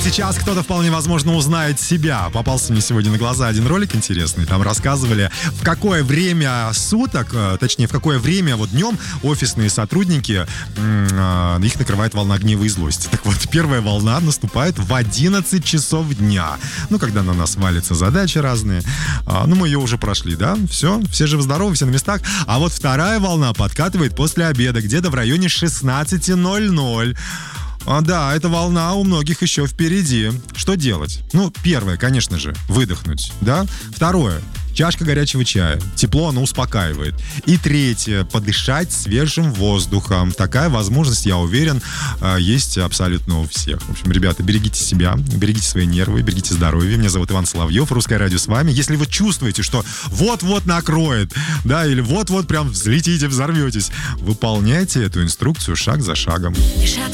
сейчас кто-то вполне возможно узнает себя. Попался мне сегодня на глаза один ролик интересный. Там рассказывали, в какое время суток, точнее, в какое время вот днем офисные сотрудники, их накрывает волна гнева и злости. Так вот, первая волна наступает в 11 часов дня. Ну, когда на нас валятся задачи разные. Ну, мы ее уже прошли, да? Все живы-здоровы, все на местах. А вот вторая волна подкатывает после обеда, где-то в районе 16:00. Да, эта волна у многих еще впереди. Что делать? Ну, первое, конечно же, выдохнуть, да? Второе, чашка горячего чая. Тепло, оно успокаивает. И третье, подышать свежим воздухом. Такая возможность, я уверен, есть абсолютно у всех. В общем, ребята, берегите себя, берегите свои нервы, берегите здоровье. Меня зовут Иван Соловьев, Русское радио с вами. Если вы чувствуете, что вот-вот накроет, да, или вот-вот прям взлетите, взорветесь, выполняйте эту инструкцию шаг за шагом. Шаг